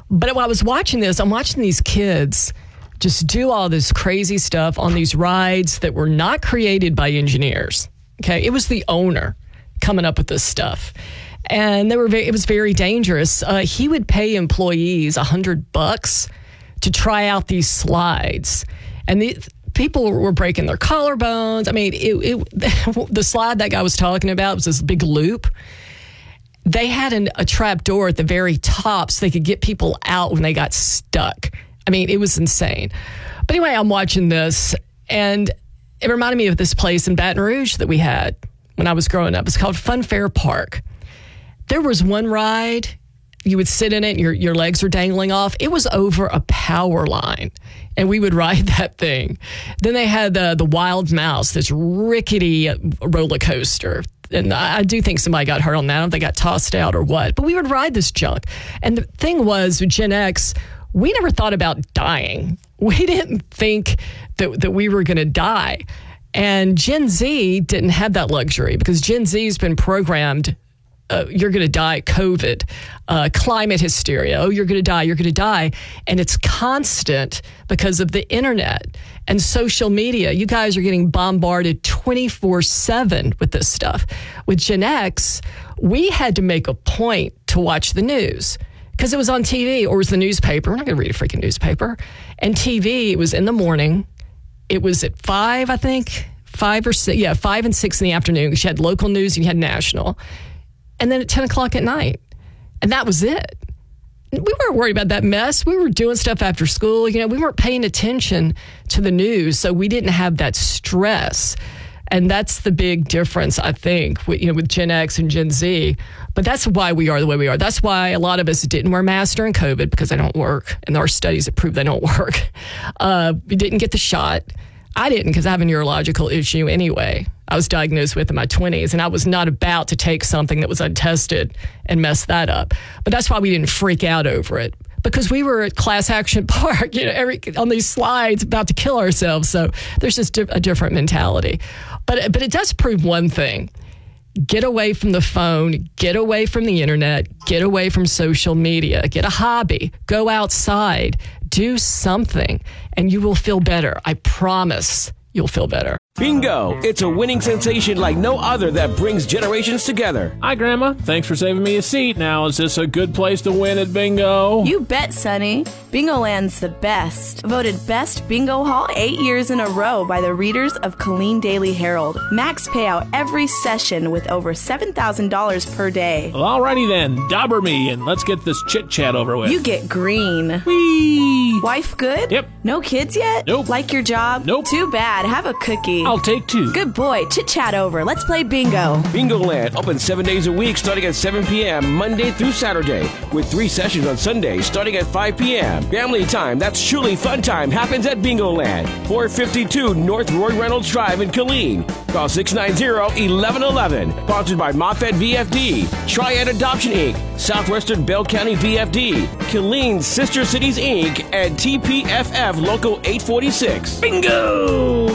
But while I was watching this, I'm watching these kids just do all this crazy stuff on these rides that were not created by engineers. Okay, it was the owner coming up with this stuff. And it was very dangerous. He would pay employees $100 to try out these slides. And the people were breaking their collarbones. I mean, the slide that guy was talking about was this big loop. They had a trap door at the very top so they could get people out when they got stuck. I mean, it was insane. But anyway, I'm watching this, and it reminded me of this place in Baton Rouge that we had when I was growing up. It's called Fun Fair Park. There was one ride, you would sit in it, and your legs were dangling off. It was over a power line, and we would ride that thing. Then they had the Wild Mouse, this rickety roller coaster. And I do think somebody got hurt on that. I don't know if they got tossed out or what. But we would ride this junk. And the thing was, with Gen X, we never thought about dying. We didn't think that we were going to die. And Gen Z didn't have that luxury because Gen Z has been programmed, you're going to die, COVID, climate hysteria. Oh, you're going to die. And it's constant because of the internet and social media. You guys are getting bombarded 24/7 with this stuff. With Gen X, we had to make a point to watch the news because it was on TV or it was the newspaper. We're not going to read a freaking newspaper. And TV, it was in the morning. It was at 5, I think, 5 or 6. Yeah, 5 and 6 in the afternoon because you had local news and you had national. And then at 10 o'clock at night. And that was it. We weren't worried about that mess. We were doing stuff after school. You know, we weren't paying attention to the news, so we didn't have that stress. And that's the big difference, I think, with Gen X and Gen Z. But that's why we are the way we are. That's why a lot of us didn't wear masks during COVID because they don't work. And there are studies that prove they don't work. We didn't get the shot. I didn't because I have a neurological issue anyway. I was diagnosed with in my 20s, and I was not about to take something that was untested and mess that up. But that's why we didn't freak out over it, because we were at Class Action Park, on these slides about to kill ourselves. So there's just a different mentality. But it does prove one thing. Get away from the phone, get away from the internet, get away from social media, get a hobby, go outside, do something, and you will feel better. I promise you'll feel better. Bingo! It's a winning sensation like no other that brings generations together. Hi, Grandma. Thanks for saving me a seat. Now, is this a good place to win at Bingo? You bet, Sonny. Bingoland's the best. Voted Best Bingo Hall 8 years in a row by the readers of Killeen Daily Herald. Max payout every session with over $7,000 per day. Well, alrighty then. Dobber me and let's get this chit-chat over with. You get green. Whee! Wife good? Yep. No kids yet? Nope. Like your job? Nope. Too bad. Have a cookie. I'll take 2. Good boy. Chit-chat over. Let's play bingo. Bingoland, open 7 days a week starting at 7 p.m. Monday through Saturday, with 3 sessions on Sundays starting at 5 p.m. Family time, that's truly fun time, happens at Bingoland, 452 North Roy Reynolds Drive in Killeen. Call 690-1111. Sponsored by Moffett VFD, Triad Adoption Inc., Southwestern Bell County VFD, Killeen Sister Cities Inc., and TPFF Local 846. Bingo!